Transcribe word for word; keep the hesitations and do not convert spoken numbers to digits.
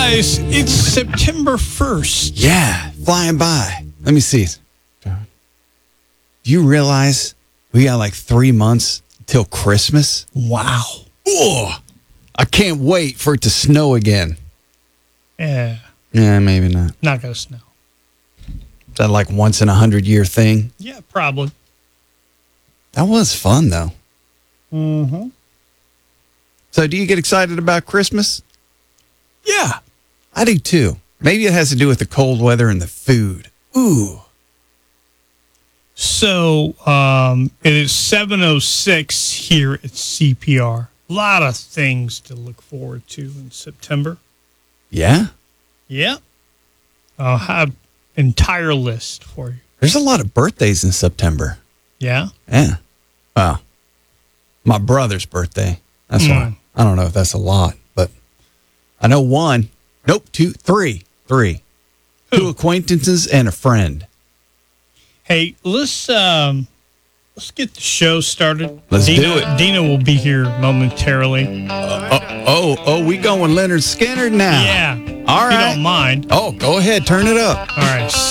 Guys, it's September first. Yeah, flying by. Let me see. Do you realize we got like three months till Christmas? Wow. Oh, I can't wait for it to snow again. Yeah. Yeah, maybe not. Not going to snow. Is that like once in a hundred year thing? Yeah, probably. That was fun, though. Mm-hmm. So do you get excited about Christmas? Yeah. I do, too. Maybe it has to do with the cold weather and the food. Ooh. So um, it is seven oh six here at C P R. A lot of things to look forward to in September. Yeah? Yeah. I'll have an entire list for you. There's a lot of birthdays in September. Yeah? Yeah. Well, my brother's birthday. That's Mm. why. I don't know if that's a lot, but I know one. Nope, two, three. Three. Who? Two acquaintances and a friend. Hey, let's um, let's get the show started. Let's Dina, do it. Dina will be here momentarily. Uh, oh, oh, we going Leonard Skinner now. Yeah. All If you right. don't mind. Oh, go ahead. Turn it up. All right.